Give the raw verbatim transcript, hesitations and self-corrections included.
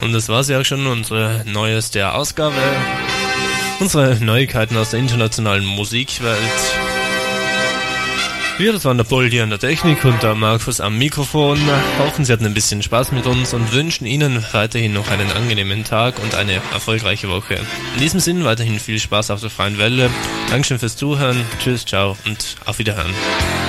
Und das war sie auch schon, unsere neueste Ausgabe. Unsere Neuigkeiten aus der internationalen Musikwelt. Wir, das waren der Paul hier an der Technik und der Markus am Mikrofon. Hoffen, Sie hatten ein bisschen Spaß mit uns und wünschen Ihnen weiterhin noch einen angenehmen Tag und eine erfolgreiche Woche. In diesem Sinn weiterhin viel Spaß auf der freien Welle. Dankeschön fürs Zuhören. Tschüss, ciao und auf Wiederhören.